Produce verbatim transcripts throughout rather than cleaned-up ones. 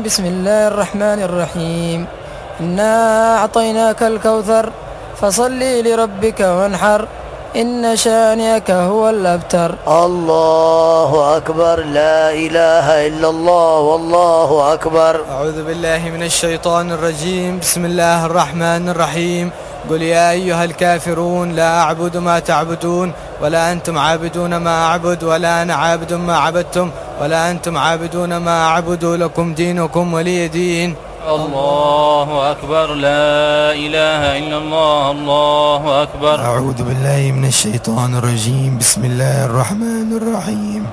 الرجيم. بسم الله الرحمن الرحيم. إنا أعطيناك الكوثر فصل لربك وانحر إن شانئك هو الأبتر. الله أكبر. لا إله إلا الله والله أكبر. أعوذ بالله من الشيطان الرجيم. بسم الله الرحمن الرحيم. قل يا أيها الكافرون لا أعبد ما تعبدون ولا أنتم عابدون ما أعبد ولا أنا عابد ما عبدتم ولا أنتم عابدون ما أعبد لكم دينكم ولي دين. الله أكبر. لا إله إلا الله. الله أكبر. أعوذ بالله من الشيطان الرجيم. بسم الله الرحمن الرحيم.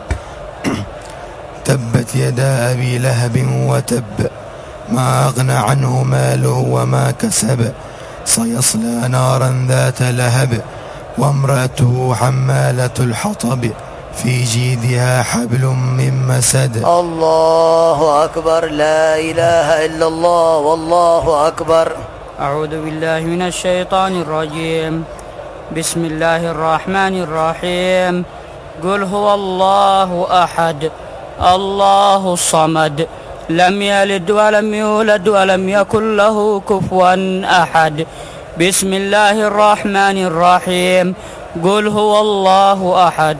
تبت يدا أبي لهب وتب ما أغنى عنه ماله وما كسب سيصلى نارا ذات لهب وامرأته حمالة الحطب في جيدها حبل من مسد. الله أكبر. لا إله إلا الله والله أكبر. أعوذ بالله من الشيطان الرجيم. بسم الله الرحمن الرحيم. قل هو الله أحد الله الصمد لم يلد ولم يولد ولم يكن له كفوا أحد. بسم الله الرحمن الرحيم. قل هو الله أحد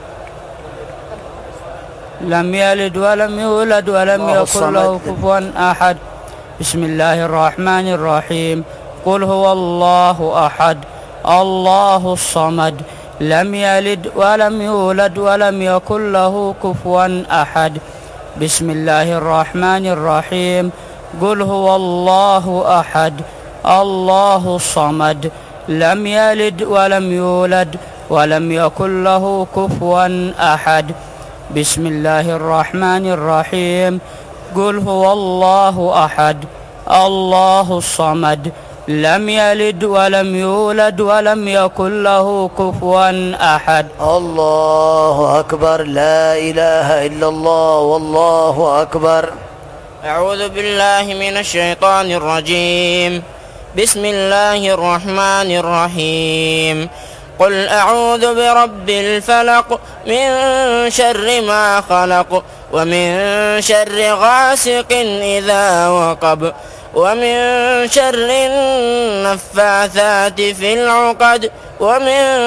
لم يلد ولم يولد ولم يكن له كفوا أحد. بسم الله الرحمن الرحيم. قل هو الله أحد الله الصمد لم يلد ولم يولد ولم يكن له كفوا أحد. بسم الله الرحمن الرحيم. قل هو الله أحد الله الصمد لم يلد ولم يولد ولم يكن له كفوا أحد. بسم الله الرحمن الرحيم. قل هو الله أحد الله الصمد لم يلد ولم يولد ولم يكن له كفوا أحد. الله أكبر. لا إله إلا الله والله أكبر. أعوذ بالله من الشيطان الرجيم. بسم الله الرحمن الرحيم. قل أعوذ برب الفلق من شر ما خلق ومن شر غاسق إذا وقب ومن شر النفاثات في العقد ومن